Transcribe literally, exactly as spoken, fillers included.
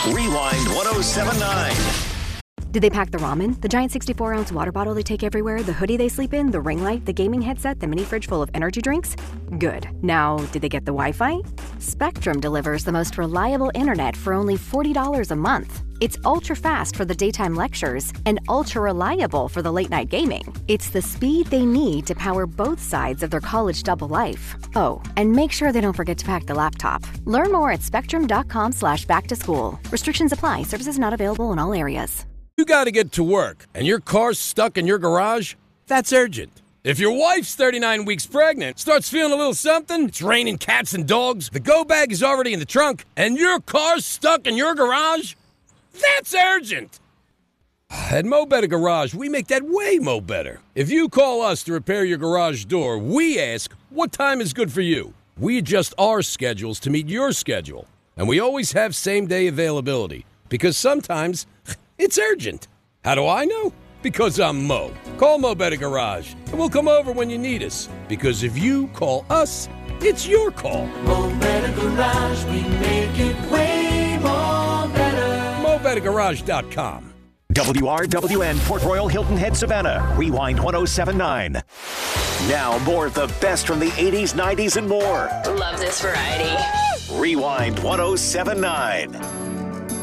Rewind ten seventy-nine. Did they pack the ramen, the giant sixty-four ounce water bottle they take everywhere, the hoodie they sleep in, the ring light, the gaming headset, the mini fridge full of energy drinks? Good. Now, did they get the Wi-Fi? Spectrum delivers the most reliable internet for only forty dollars a month. It's ultra-fast for the daytime lectures and ultra-reliable for the late-night gaming. It's the speed they need to power both sides of their college double life. Oh, and make sure they don't forget to pack the laptop. Learn more at spectrum.com slash back to school. Restrictions apply. Services not available in all areas. You got to get to work, and your car's stuck in your garage? That's urgent. If your wife's thirty-nine weeks pregnant, starts feeling a little something, it's raining cats and dogs, the go bag is already in the trunk, and your car's stuck in your garage? That's urgent. At Mo Better Garage, we make that way mo better. If you call us to repair your garage door, we ask, what time is good for you? We adjust our schedules to meet your schedule. And we always have same-day availability, because sometimes it's urgent. How do I know? Because I'm Mo. Call Mo Better Garage, and we'll come over when you need us. Because if you call us, it's your call. Mo Better Garage, we make it way more better. Mo Better Garage dot com. W R W N Port Royal Hilton Head Savannah. Rewind ten seventy-nine. Now more of the best from the eighties, nineties, and more. Love this variety. Rewind ten seventy-nine.